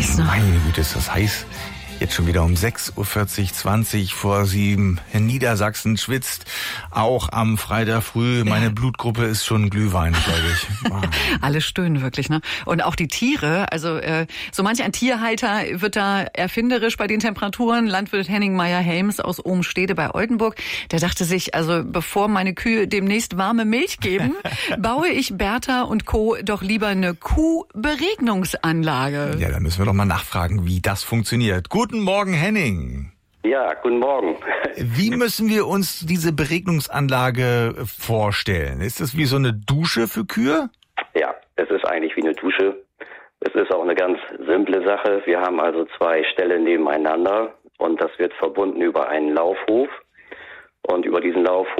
heiß, ne? Meine Güte, ist das heiß. Jetzt schon wieder um 6.40 Uhr, 20 vor 7. In Niedersachsen schwitzt auch am Freitag früh. Meine Blutgruppe ist schon Glühwein, glaube ich. Wow. Alle stöhnen wirklich, ne? Und auch die Tiere, also so manch ein Tierhalter wird da erfinderisch bei den Temperaturen. Landwirt Henning Meyer-Helms aus Ohnstede bei Oldenburg, der dachte sich, also bevor meine Kühe demnächst warme Milch geben, baue ich Bertha und Co. doch lieber eine Kuhberegnungsanlage. Ja, da müssen wir doch mal nachfragen, wie das funktioniert. Guten Morgen, Henning. Ja, guten Morgen. Wie müssen wir uns diese Beregnungsanlage vorstellen? Ist das wie so eine Dusche für Kühe? Ja, es ist eigentlich wie eine Dusche. Es ist auch eine ganz simple Sache. Wir haben also 2 Ställe nebeneinander und das wird verbunden über einen Laufhof. Und über diesen Laufhof